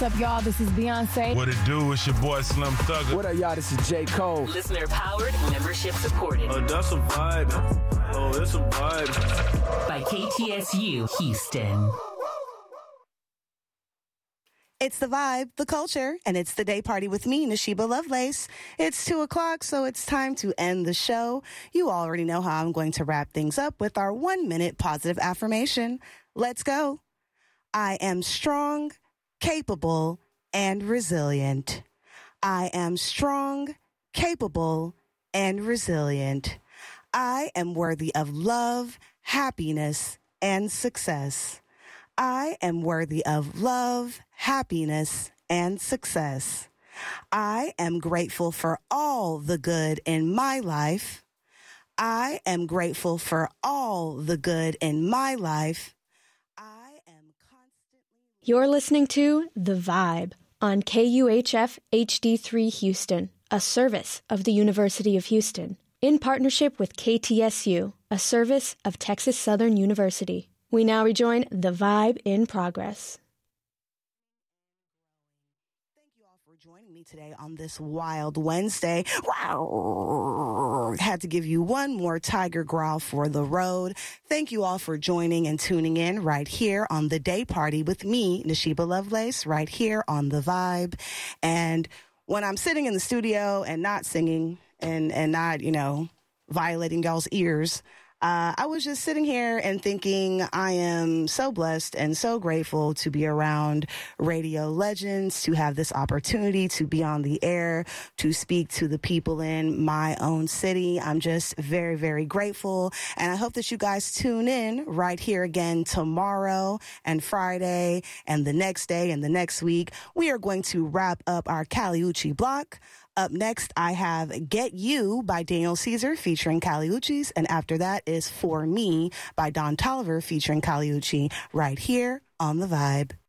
What's up, y'all? This is Beyonce. What it do? It's your boy Slim Thugger. What up, y'all? This is J. Cole. Listener powered, membership supported. That's a vibe. Oh, it's a vibe. By KTSU Houston. It's the vibe, the culture, and it's the day party with me, Nashiba Lovelace. It's 2:00, so it's time to end the show. You already know how I'm going to wrap things up with our 1-minute positive affirmation. Let's go. I am strong, capable, and resilient. I am strong, capable, and resilient. I am worthy of love, happiness, and success. I am worthy of love, happiness, and success. I am grateful for all the good in my life. I am grateful for all the good in my life. You're listening to The Vibe on KUHF HD3 Houston, a service of the University of Houston, in partnership with KTSU, a service of Texas Southern University. We now rejoin The Vibe in progress. Thank you all for joining me today on this wild Wednesday. Wow! Had to give you one more tiger growl for the road. Thank you all for joining and tuning in right here on The Day Party with me, Nashiba Lovelace, right here on The Vibe. And when I'm sitting in the studio and not singing and not, violating y'all's ears, I was just sitting here and thinking I am so blessed and so grateful to be around radio legends, to have this opportunity to be on the air, to speak to the people in my own city. I'm just very, very grateful. And I hope that you guys tune in right here again tomorrow and Friday and the next day and the next week. We are going to wrap up our Caliucci block. Up next, I have Get You by Daniel Caesar featuring Caliucci's. And after that is For Me by Don Toliver featuring Caliucci right here on The Vibe.